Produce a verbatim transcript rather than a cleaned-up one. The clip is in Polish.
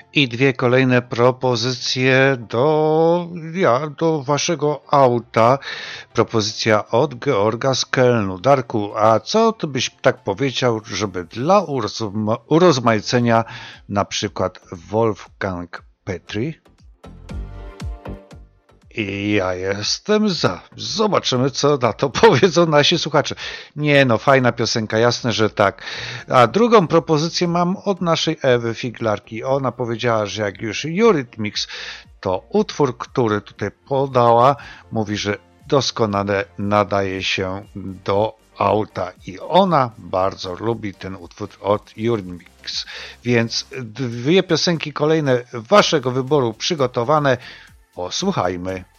I dwie kolejne propozycje do, ja, do waszego auta. Propozycja od Georga z Kelnu. Darku, a co ty byś tak powiedział, żeby dla urozma urozmaicenia na przykład Wolfgang Petri? I ja jestem za. Zobaczymy, co na to powiedzą nasi słuchacze. Nie no, fajna piosenka, jasne, że tak. A drugą propozycję mam od naszej Ewy Figlarki. Ona powiedziała, że jak już Eurythmics, to utwór, który tutaj podała, mówi, że doskonale nadaje się do auta. I ona bardzo lubi ten utwór od Eurythmics. Więc dwie piosenki kolejne waszego wyboru przygotowane. Posłuchajmy.